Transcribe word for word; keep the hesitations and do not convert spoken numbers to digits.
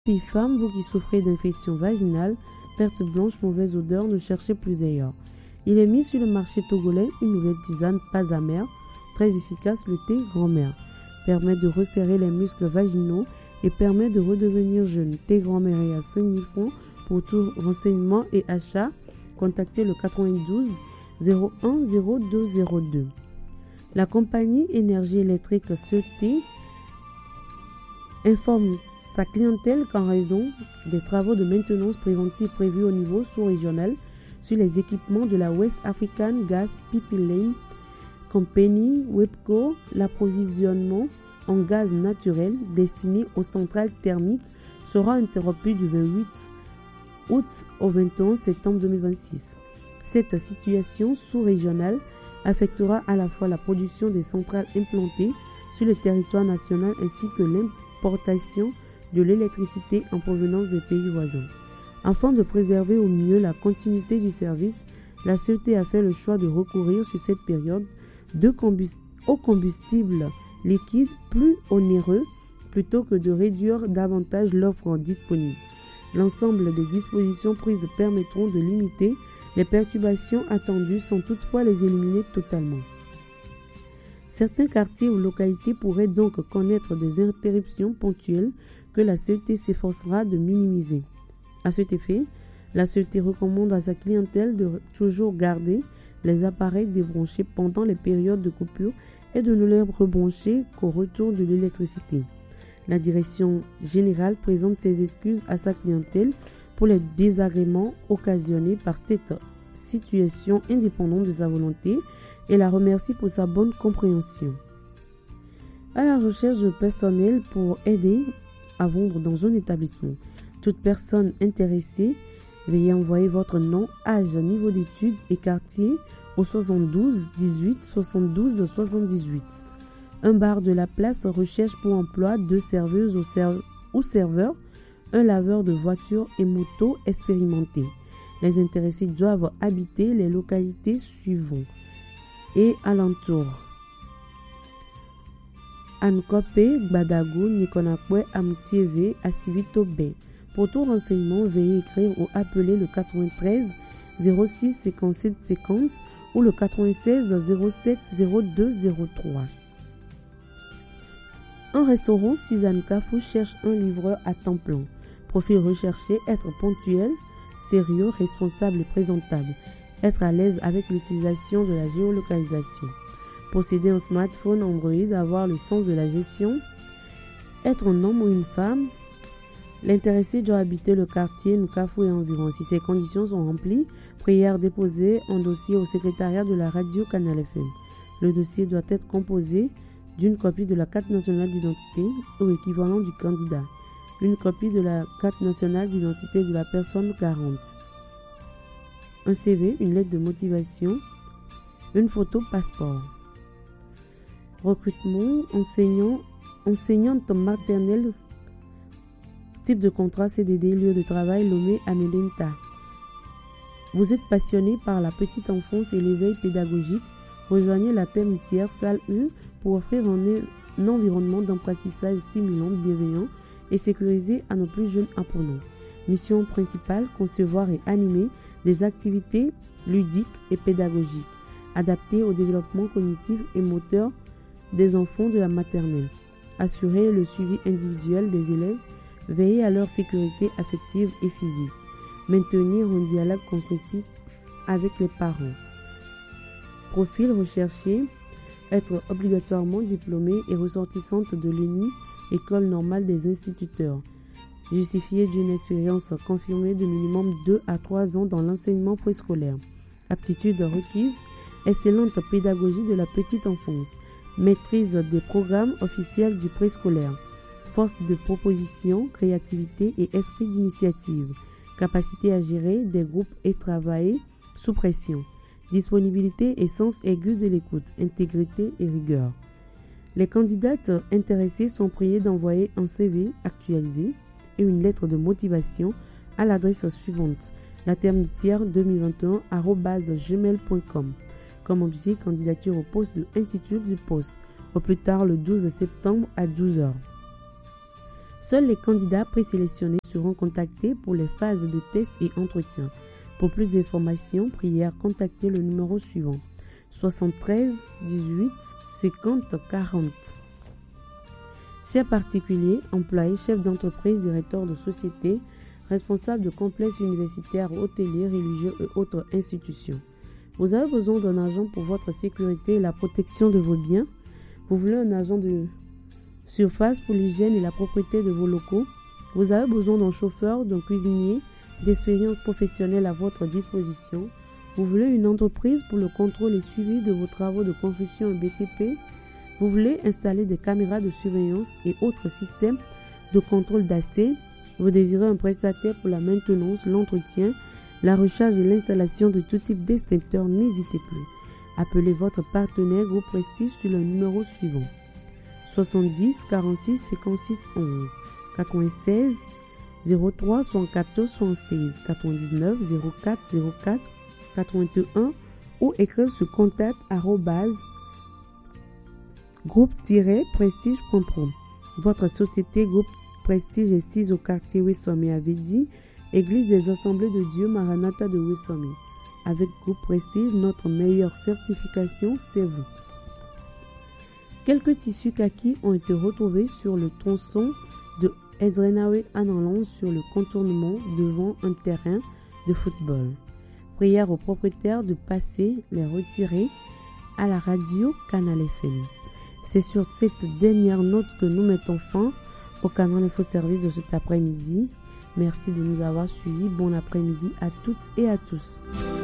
Filles, femmes, vous qui souffrez d'infection vaginale, perte blanche, mauvaise odeur, ne cherchez plus ailleurs. Il est mis sur le marché togolais une nouvelle tisane pas amère, très efficace, le thé grand-mère. Permet de resserrer les muscles vaginaux et permet de redevenir jeune. Thé grand-mère est à cinq mille francs. Pour tout renseignement et achat, contactez le quatre-vingt-douze zéro un zéro deux zéro deux. La compagnie énergie électrique C E T informe sa clientèle qu'en raison des travaux de maintenance préventive prévus au niveau sous-régional sur les équipements de la West African Gas Pipeline Company WEPCO, l'approvisionnement en gaz naturel destiné aux centrales thermiques sera interrompu du vingt-huit août au vingt et un septembre deux mille vingt-six. Cette situation sous-régionale affectera à la fois la production des centrales implantées sur le territoire national ainsi que l'importation de l'électricité en provenance des pays voisins. Afin de préserver au mieux la continuité du service, la C E T a fait le choix de recourir sur cette période de combust- au combustible liquide plus onéreux plutôt que de réduire davantage l'offre disponible. L'ensemble des dispositions prises permettront de limiter les perturbations attendues sans toutefois les éliminer totalement. Certains quartiers ou localités pourraient donc connaître des interruptions ponctuelles que la C E T s'efforcera de minimiser. À cet effet, la C E T recommande à sa clientèle de toujours garder les appareils débranchés pendant les périodes de coupure et de ne les rebrancher qu'au retour de l'électricité. La direction générale présente ses excuses à sa clientèle pour les désagréments occasionnés par cette situation indépendante de sa volonté et la remercie pour sa bonne compréhension. À la recherche de personnel pour aider à vendre dans un établissement. Toute personne intéressée, veuillez envoyer votre nom, âge, niveau d'études et quartier au soixante-douze dix-huit soixante-douze soixante-dix-huit. Un bar de la place recherche pour emploi deux serveuses ou, serve- ou serveurs, un laveur de voitures et motos expérimentés. Les intéressés doivent habiter les localités suivantes et alentours. Ankope, Gbadago, Nikonakwe, Amutieve, Asivito Bay. Pour tout renseignement, veuillez écrire ou appeler le quatre-vingt-treize zéro six cinquante-sept cinquante ou le quatre-vingt-seize zéro sept zéro deux zéro trois. Un restaurant Suzanne Kafou cherche un livreur à temps plein. Profil recherché, être ponctuel, sérieux, responsable et présentable. Être à l'aise avec l'utilisation de la géolocalisation. Posséder un smartphone Android, avoir le sens de la gestion. Être un homme ou une femme. L'intéressé doit habiter le quartier Nkafou et environ. Si ces conditions sont remplies, prière déposer un dossier au secrétariat de la radio Canal F M. Le dossier doit être composé d'une copie de la carte nationale d'identité ou équivalent du candidat, une copie de la carte nationale d'identité de la personne garante, un C V, une lettre de motivation, une photo passeport. Recrutement, enseignant, enseignante maternelle, type de contrat C D D, lieu de travail Lomé Amédenta. Vous êtes passionné par la petite enfance et l'éveil pédagogique, rejoignez la termitière salle U pour offrir un, un environnement d'apprentissage stimulant, bienveillant et sécurisé à nos plus jeunes apprenants. Mission principale, concevoir et animer des activités ludiques et pédagogiques, adaptées au développement cognitif et moteur des enfants de la maternelle. Assurer le suivi individuel des élèves, veiller à leur sécurité affective et physique. Maintenir un dialogue constructif avec les parents. Profil recherché, être obligatoirement diplômée et ressortissante de l'E N I, École normale des instituteurs. Justifié d'une expérience confirmée de minimum deux à trois ans dans l'enseignement préscolaire. Aptitudes requises, excellente pédagogie de la petite enfance. Maîtrise des programmes officiels du préscolaire. Force de proposition, créativité et esprit d'initiative. Capacité à gérer des groupes et travailler sous pression. Disponibilité et sens aigu de l'écoute, intégrité et rigueur. Les candidates intéressées sont priées d'envoyer un C V actualisé et une lettre de motivation à l'adresse suivante: la termitière deux mille vingt et un arobase gmail point com. Comme objet, candidature au poste de intitulé du poste, au plus tard le douze septembre à douze heures. Seuls les candidats présélectionnés seront contactés pour les phases de test et entretien. Pour plus d'informations, prière contacter le numéro suivant soixante-treize dix-huit cinquante quarante. Chers particuliers, employés, chefs d'entreprise, directeurs de société, responsables de complexes universitaires, hôteliers, religieux et autres institutions. Vous avez besoin d'un agent pour votre sécurité et la protection de vos biens. Vous voulez un agent de surface pour l'hygiène et la propreté de vos locaux. Vous avez besoin d'un chauffeur, d'un cuisinier, d'expérience professionnelle à votre disposition. Vous voulez une entreprise pour le contrôle et suivi de vos travaux de construction et B T P. Vous voulez installer des caméras de surveillance et autres systèmes de contrôle d'accès. Vous désirez un prestataire pour la maintenance, l'entretien, la recharge et l'installation de tout type d'extincteur. N'hésitez plus. Appelez votre partenaire Groupe Prestige sur le numéro suivant soixante-dix quarante-six cinquante-six onze, quatre-vingt-seize zéro trois soixante-quatorze soixante-seize, quatre-vingt-dix-neuf zéro quatre zéro quatre quatre-vingt-un ou écrire sur contact arobase groupe tiret prestige point pro. Votre société Groupe Prestige est sise au quartier Wessomi à Védi, Église des Assemblées de Dieu Maranatha de Wessomi. Avec Groupe Prestige, notre meilleure certification, c'est vous. Quelques tissus kaki ont été retrouvés sur le tronçon de Ezrenawe Analon sur le contournement devant un terrain de football. Prière aux propriétaires de passer les retirer à la radio Canal F M. C'est sur cette dernière note que nous mettons fin au Canal Info Service de cet après-midi. Merci de nous avoir suivis. Bon après-midi à toutes et à tous.